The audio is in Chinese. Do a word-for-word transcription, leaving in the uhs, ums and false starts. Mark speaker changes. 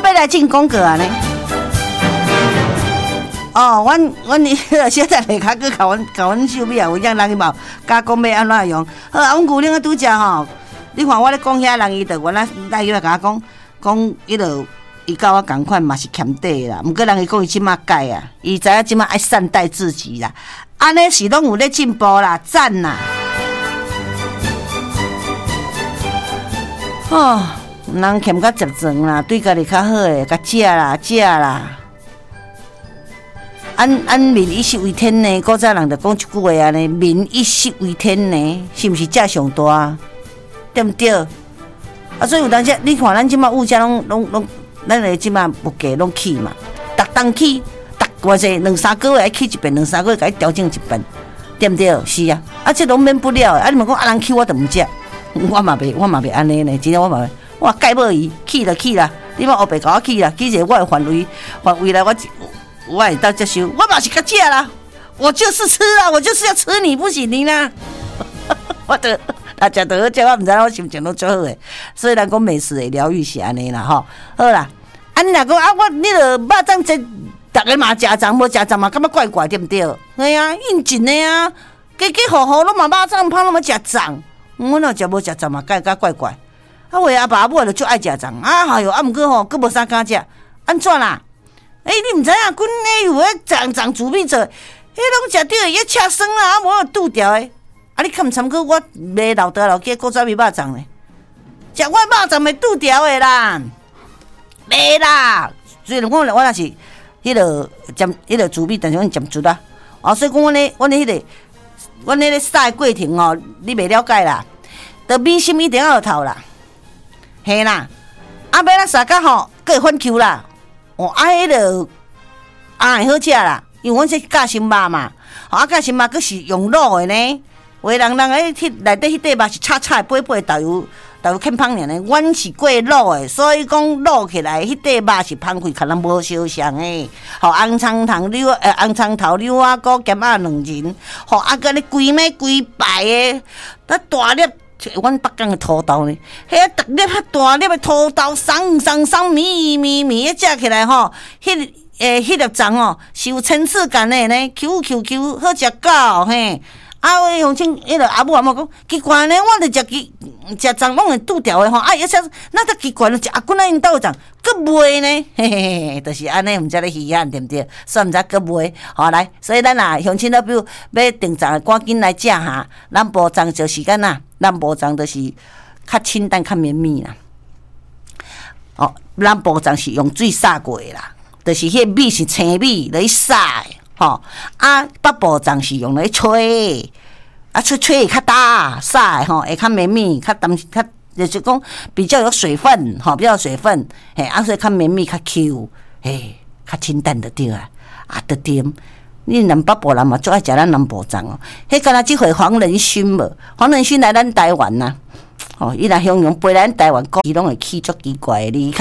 Speaker 1: 要来进广告啊呢？哦，阮阮迄个小弟下骹去甲阮甲阮秀美啊，有样人伊嘛加讲要安怎用。好啊，阮牛奶啊拄则吼，你看我咧讲遐人伊就原来来伊来甲我讲讲，迄落伊甲我共款嘛是欠底啦。毋过人伊讲伊即马改啊，伊知影即马爱善待自己啦，安尼是拢有咧进步啦，赞啦！哦，人欠甲十层啦，对家己较好诶，甲食啦食啦。安安民以食为天呢，古早人就讲一句话安尼，民以食为天呢，是毋是价上大？对毋对？啊，所以有当时你看咱即马物价拢拢拢，咱个即马物价拢起嘛，逐当起，逐偌济两三个月爱起一遍，两三个月甲伊调整一遍，对毋对？是啊，啊，这拢免不了的。啊，你们讲啊人起我就毋食。我嘛袂，我嘛袂安尼呢。真正我嘛，我改无伊起就起啦。你莫后白甲我起啦，起者我的范围范围内，我我会当接受。我嘛是甲食啦，我就是吃啦，我就是要吃你不行你啦。我得大家都好食，我毋知我心情都最好诶。所以咱讲美食的疗愈是安尼啦吼。好啦，啊你若讲啊，我你著肉粽这逐个嘛食粽，无食粽嘛感觉怪怪，对毋对？哎呀，应景的啊，家家户户拢嘛肉粽芳，拢嘛食粽。我哪食无食粽嘛，怪怪怪怪。啊，为阿爸阿母就足爱食粽啊，哎哟，啊，毋过吼，佫无啥敢食，安怎啦？诶、欸，你毋知影，阮诶有迄粽粽煮米做，迄拢食着伊切酸啦，啊，无拄掉诶。啊，你看参考我卖老大老家古早味肉粽咧，食我肉粽袂拄掉诶啦，袂啦。所以我我若是迄落점迄落煮米，但是阮점煮啦。啊，所以讲阮咧，阮咧迄个。阮迄个杀过程哦，你袂了解啦。着米心一定要有头啦，嘿啦。啊，要咱杀甲吼，佫会翻 Q 啦。哦，啊，迄个啊会好食啦，因为阮是夹心肉嘛。啊，夹心肉佫是用卤的呢。有的人人迄迄内底迄块肉是炒炒的，八八豆油豆油欠芳尔呢。阮是过卤的，所以讲卤起来迄块肉是芳气，可能无相像的。吼，红葱头柳诶，红葱头柳啊，菇咸啊两仁。吼，啊，佮你规枚规排的，那大粒，阮北港的土豆呢，迄逐粒遐大粒的土豆，松松松绵绵绵，食起来吼，迄诶迄粒粽哦，是有层次感的呢 ，Q Q Q， 好食到嘿。啊，我乡亲迄个阿母阿嬷讲奇怪呢，我著食奇食粽拢会拄掉的吼。啊，而且那得奇怪了，食阿公那因兜粽，佫卖呢，嘿嘿嘿，就是安尼，毋知咧稀罕对毋对？所以毋知佫卖，好来，所以咱啊乡亲都比如要订粽，赶紧来食哈。咱无粽就时间啦，咱无粽就是较清淡、较绵密啦。哦，咱无粽是用水杀过的啦，就是迄米是青米来杀的。吼、哦、啊，北部粽是用来吹，啊吹吹会较大，晒吼会较绵密，较淡，较就是讲比较有水分，吼、哦、比较有水分，嘿啊所以较绵密，较 Q， 嘿较清淡就对啊，啊得点。你南北部人嘛最爱食咱南部粽哦，迄敢若即回黄仁勋无？黄仁勋来咱台湾呐、啊，哦伊来形容飞来咱台湾，讲伊拢会起足奇怪的。